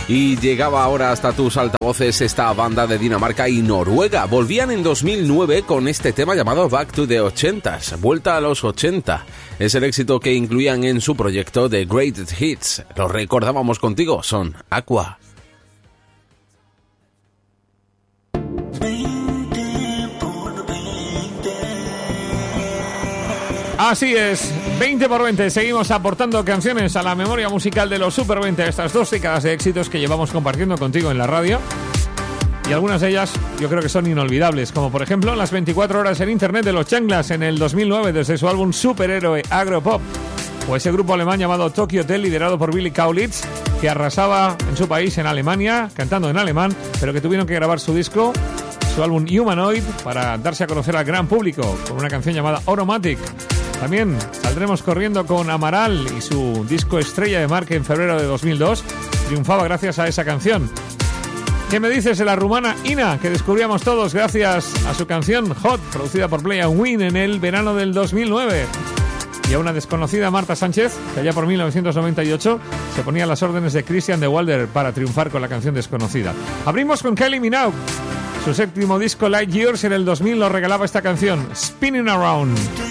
Y llegaba ahora hasta tus altavoces esta banda de Dinamarca y Noruega. Volvían en 2009 con este tema llamado Back to the 80s, vuelta a los 80. Es el éxito que incluían en su proyecto The Greatest Hits. Lo recordábamos contigo, son Aqua. Así es, 20 por 20, seguimos aportando canciones a la memoria musical de los Super 20, estas 2 décadas de éxitos que llevamos compartiendo contigo en la radio. Y algunas de ellas yo creo que son inolvidables, como por ejemplo las 24 horas en internet de los Changlas en el 2009 desde su álbum Superhéroe Agropop, o ese grupo alemán llamado Tokyo Hotel liderado por Billy Kaulitz, que arrasaba en su país, en Alemania, cantando en alemán, pero que tuvieron que grabar su disco, su álbum Humanoid, para darse a conocer al gran público con una canción llamada Automatic. También saldremos corriendo con Amaral y su disco Estrella de Mar, que en febrero de 2002 triunfaba gracias a esa canción. ¿Qué me dices de la rumana Ina, que descubríamos todos gracias a su canción Hot, producida por Play and Win en el verano del 2009? Y a una desconocida Marta Sánchez, que allá por 1998 se ponía a las órdenes de Christian de Walder para triunfar con la canción desconocida. Abrimos con Kylie Minogue. Su séptimo disco Light Years en el 2000 nos regalaba esta canción, Spinning Around.